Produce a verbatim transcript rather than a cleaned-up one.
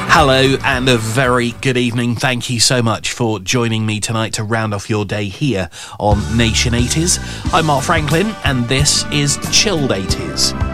Hello and a very good evening. Thank you so much for joining me tonight to round off your day here on Nation eighties. I'm Mark Franklin and this is Chilled eighties.